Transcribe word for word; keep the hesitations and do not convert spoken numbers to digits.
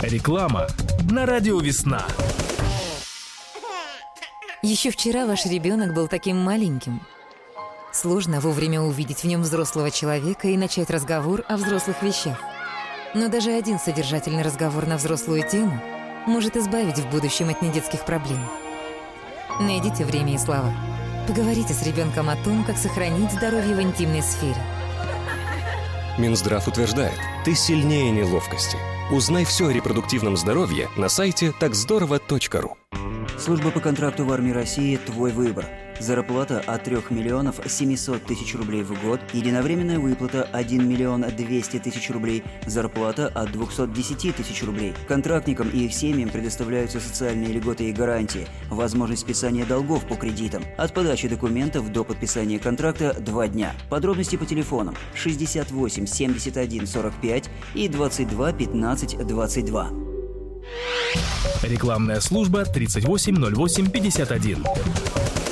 Реклама на радио «Весна». Еще вчера ваш ребенок был таким маленьким. Сложно вовремя увидеть в нем взрослого человека и начать разговор о взрослых вещах. Но даже один содержательный разговор на взрослую тему может избавить в будущем от недетских проблем. Найдите время и слова. Поговорите с ребенком о том, как сохранить здоровье в интимной сфере. Минздрав утверждает, ты сильнее неловкости. Узнай все о репродуктивном здоровье на сайте так здорово точка ру. Служба по контракту в армии России – твой выбор. Зарплата от трёх миллионов семисот тысяч рублей в год, единовременная выплата один миллион двести тысяч рублей, зарплата от двухсот десяти тысяч рублей. Контрактникам и их семьям предоставляются социальные льготы и гарантии, возможность списания долгов по кредитам. От подачи документов до подписания контракта два дня. Подробности по телефонам шестьдесят восемь семьдесят один сорок пять и двадцать два пятнадцать двадцать два. Рекламная служба тридцать восемь ноль восемь пятьдесят один.